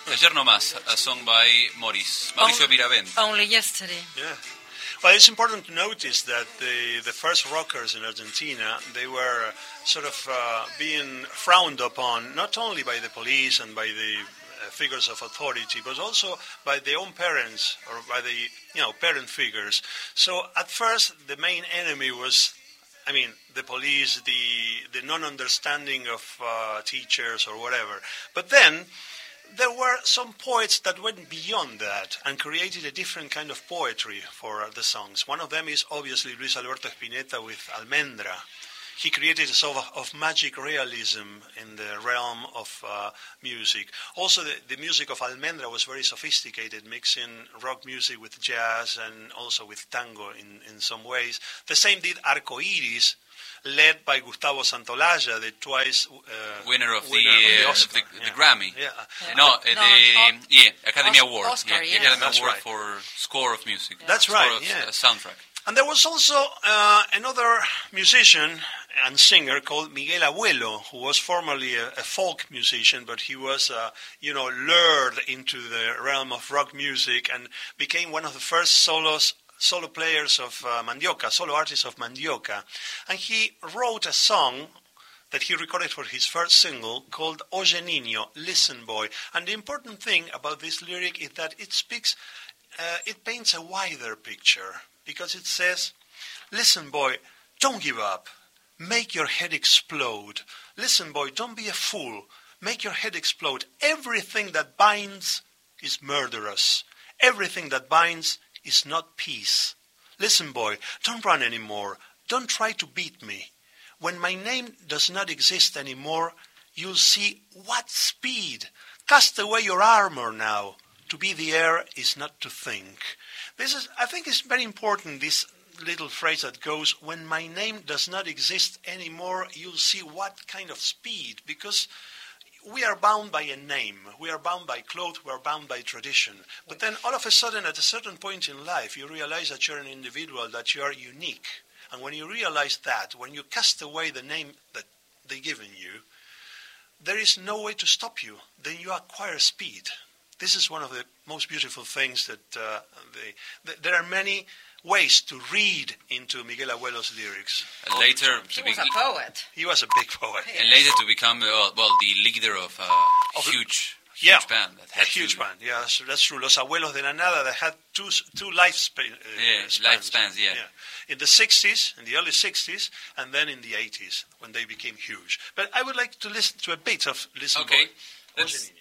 Ayer No Más, a song by Mauricio Miravent. Only yesterday. Yeah. Well, it's important to notice that the first rockers in Argentina, they were sort of being frowned upon, not only by the police and by the figures of authority, but also by their own parents or by the parent figures. So at first, the main enemy was, the police, the non-understanding of teachers or whatever. But then there were some poets that went beyond that and created a different kind of poetry for the songs. One of them is obviously Luis Alberto Spinetta with Almendra. He created a sort of magic realism in the realm of music. Also, the music of Almendra was very sophisticated, mixing rock music with jazz and also with tango in some ways. The same did Arco Iris, led by Gustavo Santolaya, the twice winner of the Oscar, the Grammy. Academy Award. Oscar, Academy Award right. for score of music. That's right. Soundtrack. And there was also another musician and singer called Miguel Abuelo, who was formerly a folk musician, but he was, lured into the realm of rock music and became one of the first solo players of Mandioca, solo artists of Mandioca. And he wrote a song that he recorded for his first single called Oye Niño, Listen Boy. And the important thing about this lyric is that it paints a wider picture, because it says, listen boy, don't give up, make your head explode. Listen boy, don't be a fool, make your head explode. Everything that binds is murderous. Everything that binds is not peace. Listen boy, don't run anymore, don't try to beat me. When my name does not exist anymore, you'll see what speed. Cast away your armor now. To be the air is not to think. I think it's very important, this little phrase that goes, when my name does not exist anymore, you'll see what kind of speed, because we are bound by a name, we are bound by clothes, we are bound by tradition. But then all of a sudden, at a certain point in life, you realize that you're an individual, that you are unique. And when you realize that, when you cast away the name that they've given you, there is no way to stop you. Then you acquire speed. This is one of the most beautiful things that there are many ways to read into Miguel Abuelo's lyrics. And later, he was a poet. He was a big poet. And later to become the leader of a huge band. That had huge band. Yeah, that's true. Los Abuelos de la Nada, that had two lifespans. Lifespans. Yeah. In the 60s, in the early 60s, and then in the 80s, when they became huge. But I would like to listen to a bit of Listen Okay. Boy.